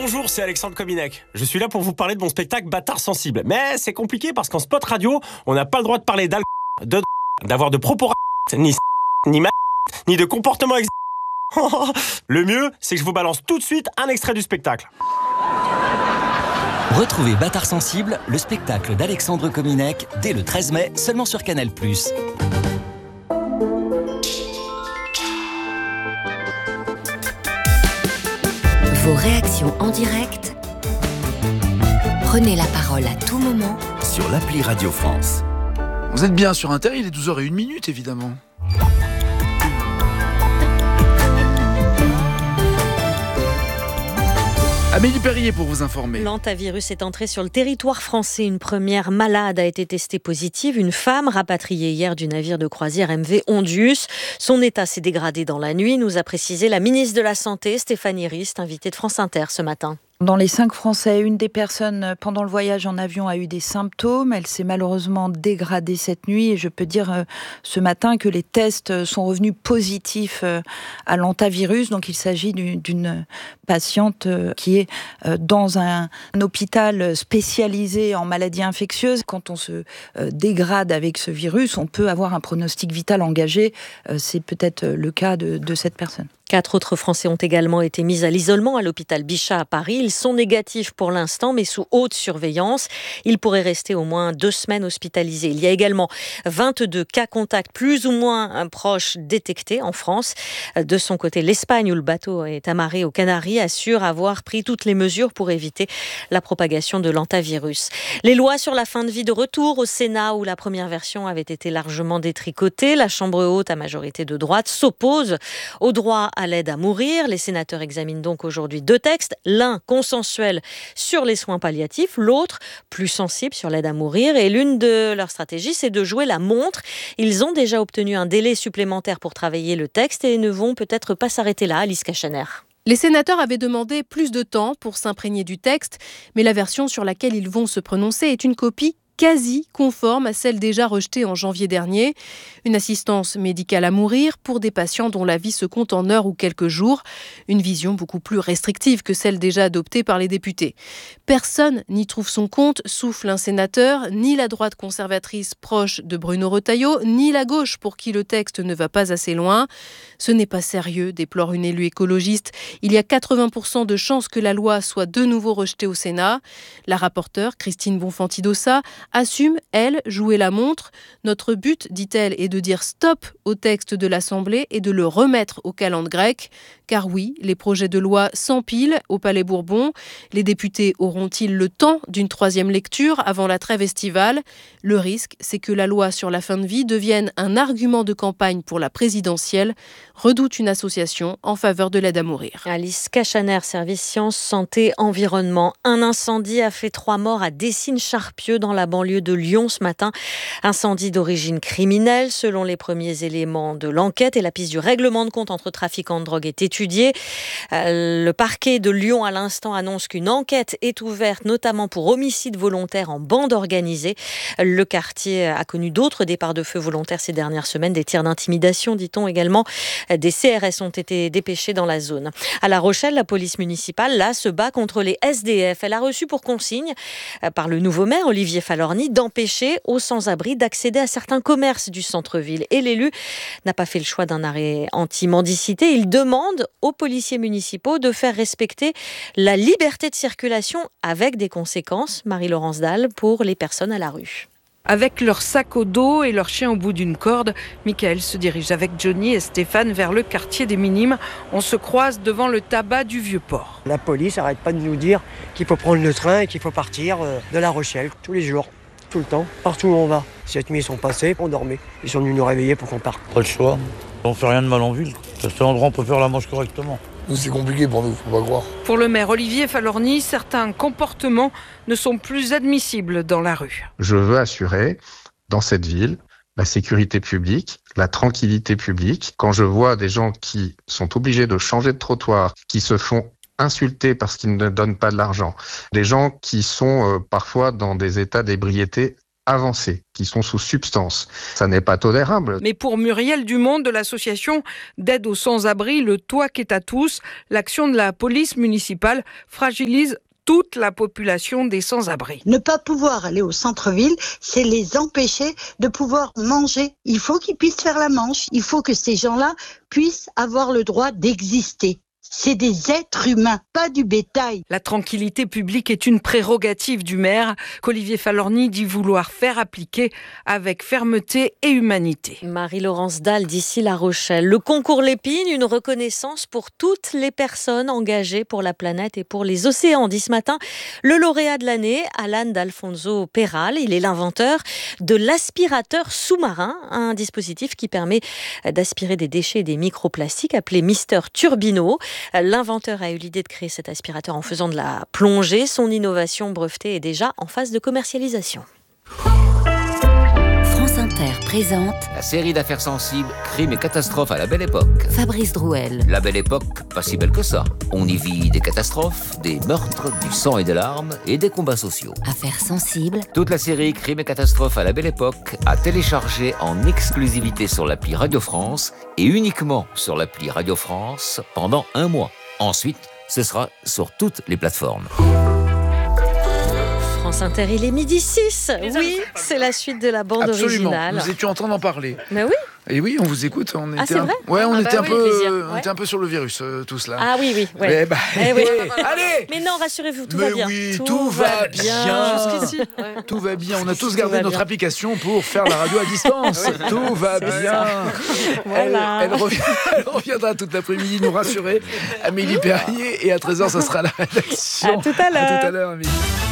Bonjour, c'est Alexandre Kominek. Je suis là pour vous parler de mon spectacle Bâtard sensible. Mais c'est compliqué parce qu'en spot radio, on n'a pas le droit de parler d'avoir de propos ni ni de comportement Le mieux, c'est que je vous balance tout de suite un extrait du spectacle. Retrouvez Bâtard sensible, le spectacle d'Alexandre Kominek, dès le 13 mai, seulement sur Canal+. Vos réactions en direct, prenez la parole à tout moment Sur l'appli Radio France. Vous êtes bien sur Inter, il est 12h01 évidemment. Amélie Perrier pour vous informer. L'hantavirus est entré sur le territoire français. Une première malade a été testée positive. Une femme rapatriée hier du navire de croisière MV Ondius. Son état s'est dégradé dans la nuit, nous a précisé la ministre de la Santé, Stéphanie Rist, invitée de France Inter ce matin. Dans les 5 Français, une des personnes pendant le voyage en avion a eu des symptômes. Elle s'est malheureusement dégradée cette nuit et je peux dire ce matin que les tests sont revenus positifs à l'hantavirus. Donc il s'agit d'une patiente qui est dans un hôpital spécialisé en maladies infectieuses. Quand on se dégrade avec ce virus, on peut avoir un pronostic vital engagé. C'est peut-être le cas de cette personne. 4 autres Français ont également été mis à l'isolement à l'hôpital Bichat à Paris. Ils sont négatifs pour l'instant, mais sous haute surveillance. Ils pourraient rester au moins 2 semaines hospitalisés. Il y a également 22 cas contacts plus ou moins proches détectés en France. De son côté, l'Espagne, où le bateau est amarré aux Canaries, assure avoir pris toutes les mesures pour éviter la propagation de l'hantavirus. Les lois sur la fin de vie de retour au Sénat, où la première version avait été largement détricotée. La Chambre haute, à majorité de droite, s'oppose au droit à l'aide à mourir. Les sénateurs examinent donc aujourd'hui 2 textes, l'un consensuel sur les soins palliatifs, l'autre plus sensible sur l'aide à mourir. Et l'une de leurs stratégies, c'est de jouer la montre. Ils ont déjà obtenu un délai supplémentaire pour travailler le texte et ne vont peut-être pas s'arrêter là, Alice Cachaner. Les sénateurs avaient demandé plus de temps pour s'imprégner du texte, mais la version sur laquelle ils vont se prononcer est une copie quasi conforme à celle déjà rejetée en janvier dernier. Une assistance médicale à mourir pour des patients dont la vie se compte en heures ou quelques jours. Une vision beaucoup plus restrictive que celle déjà adoptée par les députés. Personne n'y trouve son compte, souffle un sénateur, ni la droite conservatrice proche de Bruno Retailleau, ni la gauche pour qui le texte ne va pas assez loin. Ce n'est pas sérieux, déplore une élue écologiste. Il y a 80% de chances que la loi soit de nouveau rejetée au Sénat. La rapporteure, Christine Bonfanti-Dossat, assume, elle, jouer la montre. Notre but, dit-elle, est de dire stop au texte de l'Assemblée et de le remettre au calendrier grec. Car oui, les projets de loi s'empilent au Palais Bourbon. Les députés auront-ils le temps d'une 3e lecture avant la trêve estivale ? Le risque, c'est que la loi sur la fin de vie devienne un argument de campagne pour la présidentielle, redoute une association en faveur de l'aide à mourir. Alice Cachaner, service sciences, santé, environnement. Un incendie a fait 3 morts à Dessines-Charpieu dans la banlieue de Lyon ce matin. Incendie d'origine criminelle selon les premiers éléments de l'enquête et la piste du règlement de compte entre trafiquants de drogue est étudiée. Le parquet de Lyon à l'instant annonce qu'une enquête est ouverte notamment pour homicide volontaire en bande organisée. Le quartier a connu d'autres départs de feu volontaires ces dernières semaines, des tirs d'intimidation dit-on également. Des CRS ont été dépêchés dans la zone. À La Rochelle, la police municipale là se bat contre les SDF. Elle a reçu pour consigne par le nouveau maire Olivier Falorni d'empêcher aux sans-abri d'accéder à certains commerces du centre-ville. Et l'élu n'a pas fait le choix d'un arrêt anti-mendicité. Il demande aux policiers municipaux de faire respecter la liberté de circulation avec des conséquences, Marie-Laurence Dalle, pour les personnes à la rue. Avec leur sac au dos et leur chien au bout d'une corde, Michael se dirige avec Johnny et Stéphane vers le quartier des Minimes. On se croise devant le tabac du Vieux-Port. La police n'arrête pas de nous dire qu'il faut prendre le train et qu'il faut partir de La Rochelle tous les jours, tout le temps, partout où on va. Cette nuit, ils sont passés, on dormait. Ils sont venus nous réveiller pour qu'on parte. Pas le choix. On fait rien de mal en ville. C'est un endroit où on peut faire la manche correctement. Nous, c'est compliqué pour nous, faut pas croire. Pour le maire Olivier Falorni, certains comportements ne sont plus admissibles dans la rue. Je veux assurer, dans cette ville, la sécurité publique, la tranquillité publique. Quand je vois des gens qui sont obligés de changer de trottoir, qui se font insulter parce qu'ils ne donnent pas de l'argent, des gens qui sont parfois dans des états d'ébriété avancés, qui sont sous substance. Ça n'est pas tolérable. Mais pour Muriel Dumont de l'association d'aide aux sans-abri, le toit qu'est à tous, l'action de la police municipale fragilise toute la population des sans-abri. Ne pas pouvoir aller au centre-ville, c'est les empêcher de pouvoir manger. Il faut qu'ils puissent faire la manche. Il faut que ces gens-là puissent avoir le droit d'exister. C'est des êtres humains, pas du bétail. La tranquillité publique est une prérogative du maire qu'Olivier Falorni dit vouloir faire appliquer avec fermeté et humanité. Marie-Laurence Dalle d'ici La Rochelle. Le concours Lépine, une reconnaissance pour toutes les personnes engagées pour la planète et pour les océans. Dit ce matin, le lauréat de l'année, Alan d'Alfonso Peral. Il est l'inventeur de l'aspirateur sous-marin, un dispositif qui permet d'aspirer des déchets et des microplastiques appelé Mister Turbino. L'inventeur a eu l'idée de créer cet aspirateur en faisant de la plongée. Son innovation brevetée est déjà en phase de commercialisation. France Inter présente la série d'affaires sensibles, crimes et catastrophes à la belle époque. Fabrice Drouel. La belle époque, pas si belle que ça. On y vit des catastrophes, des meurtres, du sang et des larmes et des combats sociaux. Affaires sensibles. Toute la série crimes et catastrophes à la belle époque à télécharger en exclusivité sur l'appli Radio France et uniquement sur l'appli Radio France pendant 1 mois. Ensuite, ce sera sur toutes les plateformes. France Inter, il est 12h06. Oui, c'est la suite de la bande originale. Nous étions en train d'en parler. Mais oui. Et oui, on vous écoute. On était c'est vrai on était on était un peu sur le virus, tous là. Ah oui. Ouais. Oui. Allez. Mais non, rassurez-vous, tout va bien. Oui, tout va bien. Jusqu'ici. Tout va bien. On a tous gardé notre application pour faire la radio à distance. Tout va bien. Voilà. Elle reviendra toute l'après-midi nous rassurer. Amélie Perrier, et à 13h, ça sera la rédaction. À tout à l'heure. À tout à l'heure, Amélie.